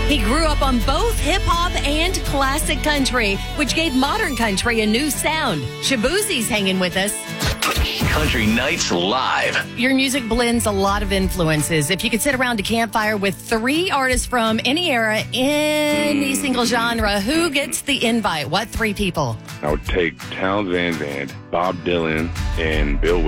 He grew up on both hip-hop and classic country, which gave modern country a new sound. Shaboozie's hanging with us. Country Nights Live. Your music blends a lot of influences. If you could sit around a campfire with 3 artists from any era, any single genre, who gets the invite? What 3 people? I would take Townes Van Zandt, Bob Dylan, and Bill